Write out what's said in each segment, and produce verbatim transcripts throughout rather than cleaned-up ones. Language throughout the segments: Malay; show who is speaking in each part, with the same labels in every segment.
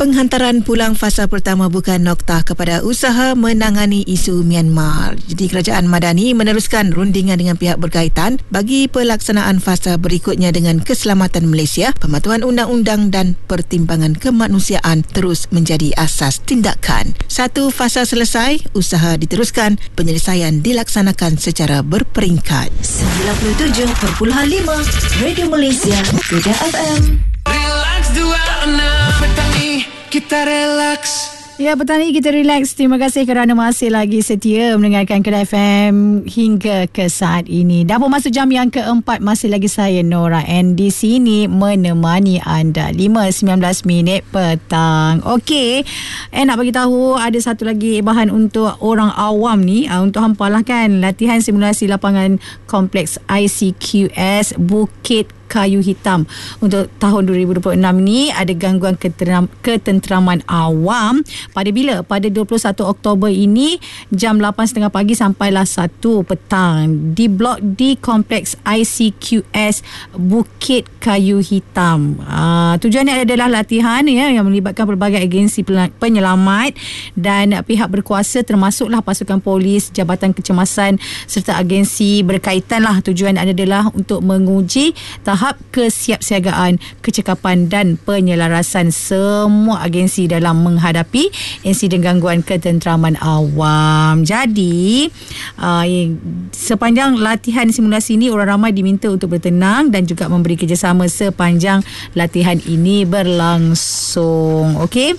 Speaker 1: Penghantaran pulang fasa pertama bukan noktah kepada usaha menangani isu Myanmar. Jadi Kerajaan Madani meneruskan rundingan dengan pihak berkaitan bagi pelaksanaan fasa berikutnya dengan keselamatan Malaysia, pematuhan undang-undang dan pertimbangan kemanusiaan terus menjadi asas tindakan. Satu fasa selesai, usaha diteruskan, penyelesaian dilaksanakan secara berperingkat.
Speaker 2: sembilan puluh tujuh perpuluhan lima Radio Malaysia Kuda F M.
Speaker 3: Relax dua enam petani kita relax.
Speaker 4: Ya, petani kita relax. Terima kasih kerana masih lagi setia mendengarkan Kedah F M hingga ke saat ini. Dah pun masuk jam yang keempat, masih lagi saya Nora and di sini menemani anda lima sembilan belas minit petang. Okey, eh nak bagi tahu ada satu lagi bahan untuk orang awam ni, uh, untuk hampa lah kan, latihan simulasi lapangan kompleks I C Q S Bukit Kayu Hitam untuk tahun dua ribu dua puluh enam ni. Ada gangguan keteram, ketenteraman awam pada bila? Pada dua puluh satu Oktober ini jam lapan tiga puluh pagi sampailah satu petang di blok D kompleks I C Q S Bukit Kayu Hitam. Aa, tujuannya adalah latihan ya yang melibatkan pelbagai agensi penyelamat dan pihak berkuasa termasuklah pasukan polis, Jabatan Kecemasan serta agensi berkaitan lah. Tujuan adalah untuk menguji tahap kesiapsiagaan, kecekapan dan penyelarasan semua agensi dalam menghadapi insiden gangguan ketenteraman awam. Jadi uh, sepanjang latihan simulasi ini, orang ramai diminta untuk bertenang dan juga memberi kerjasama sepanjang latihan ini berlangsung. Okey,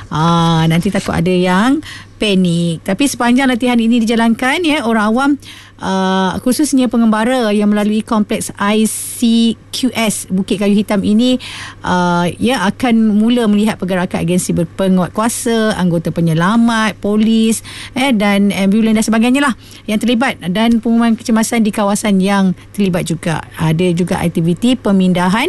Speaker 4: uh, nanti takut ada yang panik. Tapi sepanjang latihan ini dijalankan ya, orang awam Uh, khususnya pengembara yang melalui kompleks I C Q S Bukit Kayu Hitam ini uh, ya akan mula melihat pergerakan agensi berpenguat kuasa, anggota penyelamat, polis eh, dan ambulan dan sebagainya lah yang terlibat, dan pengumuman kecemasan di kawasan yang terlibat juga. Ada juga aktiviti pemindahan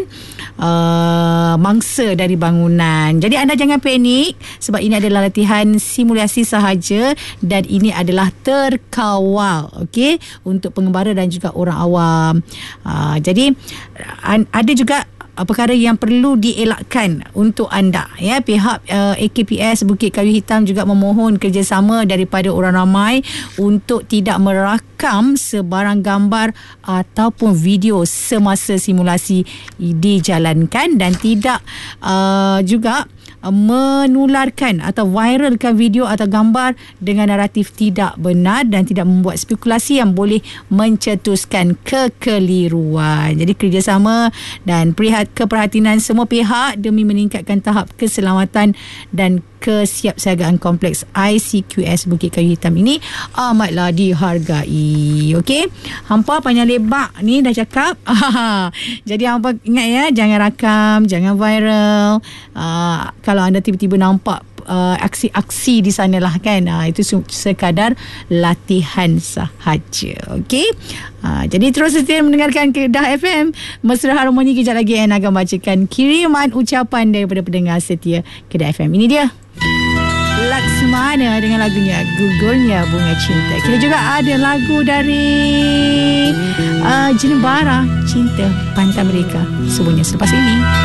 Speaker 4: uh, mangsa dari bangunan. Jadi anda jangan panik sebab ini adalah latihan simulasi sahaja dan ini adalah terkawal. Okey, untuk pengembara dan juga orang awam. Uh, jadi an, ada juga uh, perkara yang perlu dielakkan untuk anda ya. Pihak uh, A K P S Bukit Kayu Hitam juga memohon kerjasama daripada orang ramai untuk tidak merakam sebarang gambar ataupun video semasa simulasi dijalankan dan tidak uh, juga menularkan atau viralkan video atau gambar dengan naratif tidak benar dan tidak membuat spekulasi yang boleh mencetuskan kekeliruan. Jadi kerjasama dan keperhatian semua pihak demi meningkatkan tahap keselamatan dan kesiapsiagaan kompleks I C Q S Bukit Kayu Hitam ini amatlah dihargai. Okey, hampa panjang lebar ni dah cakap. Jadi hampa ingat ya, jangan rakam, jangan viral. Uh, kalau anda tiba-tiba nampak uh, aksi-aksi di sana lah kan, uh, itu sekadar latihan sahaja. Okey, uh, jadi terus setia mendengarkan Kedah F M. Mesra Harmoni kejap lagi yang akan bacakan kiriman ucapan daripada pendengar setia Kedah F M. Ini dia Laksmana dengan lagunya Gugurnya Bunga Cinta. Kita juga ada lagu dari uh, Jenebara Cinta Pantai Mereka. Semuanya selepas ini.